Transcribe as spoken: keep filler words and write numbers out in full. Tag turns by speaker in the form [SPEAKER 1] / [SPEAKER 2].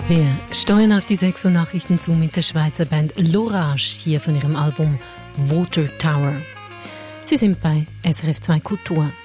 [SPEAKER 1] Wir steuern auf die sechs Uhr Nachrichten zu mit der Schweizer Band L'Orage, hier von ihrem Album Water Tower. Sie sind bei S R F zwei Kultur.